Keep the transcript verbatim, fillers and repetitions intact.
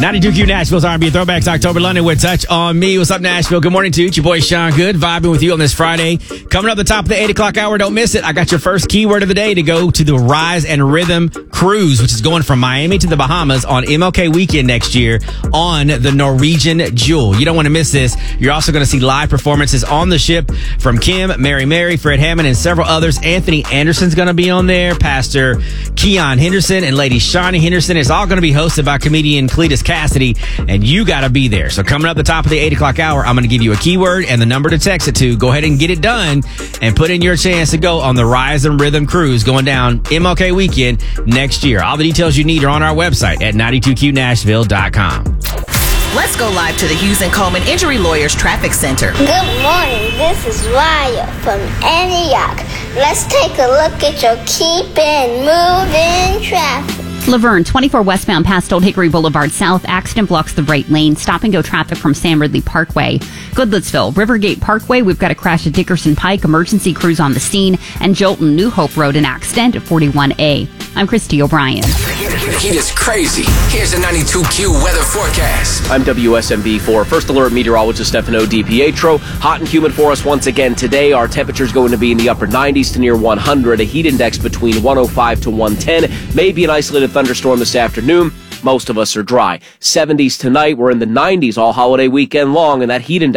ninety-two Q Nashville's R and B Throwbacks, October London with Touch on Me. What's up, Nashville? Good morning to you. It's your boy, Sean Good, vibing with you on this Friday. Coming up the top of the eight o'clock hour, don't miss it. I got your first keyword of the day to go to the Rise and Rhythm Cruise, which is going from Miami to the Bahamas on M L K weekend next year on the Norwegian Jewel. You don't want to miss this. You're also going to see live performances on the ship from Kim, Mary Mary, Fred Hammond, and several others. Anthony Anderson's going to be on there, Pastor Keon Henderson, and Lady Shawnee Henderson. It's all going to be hosted by comedian Cletus Cassidy, and you got to be there. So coming up the top of the eight o'clock hour, I'm going to give you a keyword and the number to text it to. Go ahead and get it done and put in your chance to go on the Rise and Rhythm Cruise going down M L K weekend next year. All the details you need are on our website at ninety-two Q Nashville dot com. Let's go live to the Hughes and Coleman Injury Lawyers Traffic Center. Good morning, this is Raya from Antioch. Let's take a look at your keeping moving traffic. Laverne, twenty-four westbound past Old Hickory Boulevard South. Accident blocks the right lane. Stop and go traffic from Sam Ridley Parkway. Goodlettsville, Rivergate Parkway. We've got a crash at Dickerson Pike. Emergency crews on the scene. And Jolton, New Hope Road, an accident at forty-one A. I'm Christy O'Brien. Heat is crazy. Here's a ninety-two Q weather forecast. I'm W S M B four First Alert meteorologist Stefano DiPietro. Hot and humid for us once again today. Our temperature's going to be in the upper nineties to near one hundred. A heat index between one oh five to one ten. Maybe an isolated thunderstorm this afternoon. Most of us are dry. seventies tonight. We're in the nineties all holiday weekend long, and that heat index